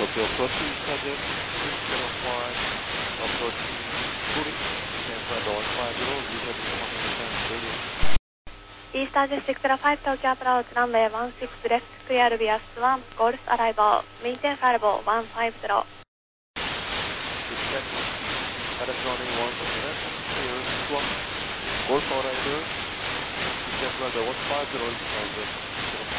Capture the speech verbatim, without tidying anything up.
Tokyo approaching Target six zero five, approaching fully, San Fernando one five zero, visual information, radio. East Target six zero five, Tokyo approach runway one six left, clear via S one, Golf arrival, maintain variable one five zero. Check, Target runway one six left, clear S one, Golf arrival, San Fernando one five zero, East Target.